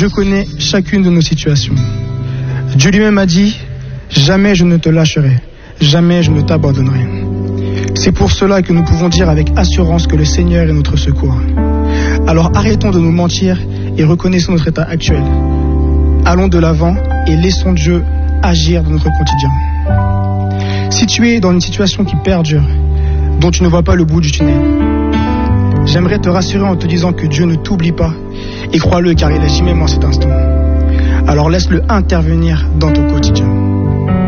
Dieu connaît chacune de nos situations. Dieu lui-même a dit, jamais je ne te lâcherai, jamais je ne t'abandonnerai. C'est pour cela que nous pouvons dire avec assurance que le Seigneur est notre secours. Alors arrêtons de nous mentir et reconnaissons notre état actuel. Allons de l'avant et laissons Dieu agir dans notre quotidien. Si tu es dans une situation qui perdure, dont tu ne vois pas le bout du tunnel, j'aimerais te rassurer en te disant que Dieu ne t'oublie pas et crois-le car il agit même en cet instant. Alors laisse-le intervenir dans ton quotidien.